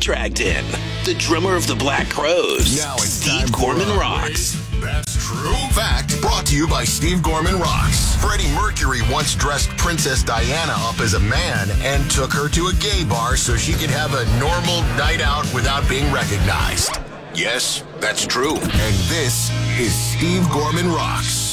contract in. The drummer of the Black Crowes, Now it's Steve time Gorman for Rocks. That's True Fact, brought to you by Steve Gorman Rocks. Freddie Mercury once dressed Princess Diana up as a man and took her to a gay bar so she could have a normal night out without being recognized. Yes, that's true. And this is Steve Gorman Rocks.